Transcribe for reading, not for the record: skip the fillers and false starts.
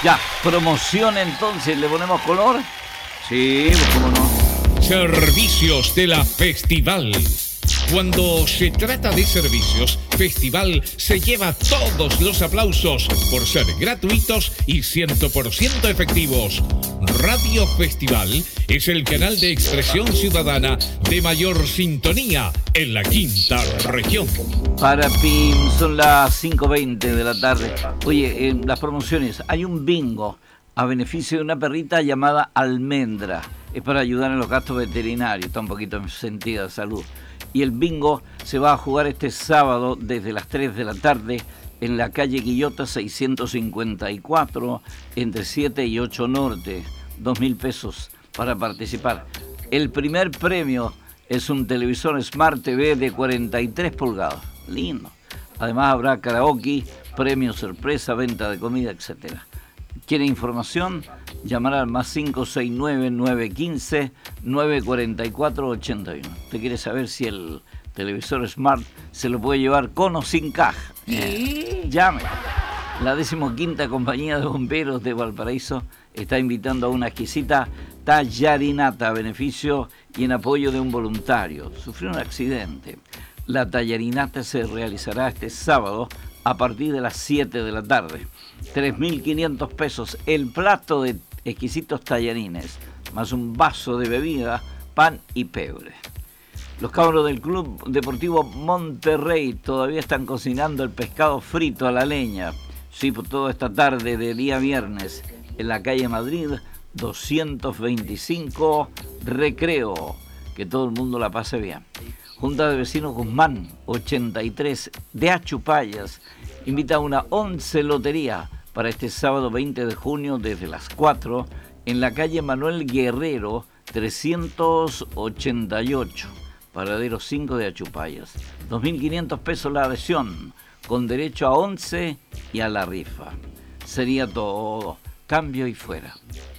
Ya, promoción entonces, ¿le ponemos color? Sí, pues cómo no. Servicios de la Festival. Cuando se trata de servicios, Festival se lleva todos los aplausos por ser gratuitos y 100% efectivos. Radio Festival es el canal de expresión ciudadana de mayor sintonía en la quinta región. Para PIM, son las 5:20 de la tarde. Oye, en las promociones hay un bingo a beneficio de una perrita llamada Almendra. Es para ayudar en los gastos veterinarios, está un poquito en sentido de salud. Y el bingo se va a jugar este sábado desde las 3 de la tarde en la calle Quillota 654, entre 7 y 8 Norte. 2.000 pesos para participar. El primer premio es un televisor Smart TV de 43 pulgadas. Lindo. Además habrá karaoke, premio sorpresa, venta de comida, etc. ¿Quiere información? Llamar al más 569-915-944-81. ¿Usted quiere saber si el televisor Smart se lo puede llevar con o sin caja? Llame. La 15ª Compañía de Bomberos de Valparaíso está invitando a una exquisita tallarinata a beneficio y en apoyo de un voluntario. Sufrió un accidente. La tallarinata se realizará este sábado a partir de las 7 de la tarde. 3.500 pesos el plato de exquisitos tallarines, más un vaso de bebida, pan y pebre. Los cabros del Club Deportivo Monterrey todavía están cocinando el pescado frito a la leña. Sí, por toda esta tarde de día viernes, en la calle Madrid, 225, Recreo. Que todo el mundo la pase bien. Junta de Vecinos Guzmán, 83, de Achupayas, invita a una 11 lotería para este sábado 20 de junio desde las 4 en la calle Manuel Guerrero, 388, paradero 5 de Achupayas. 2.500 pesos la adhesión, con derecho a 11 y a la rifa. Sería todo. Cambio y fuera.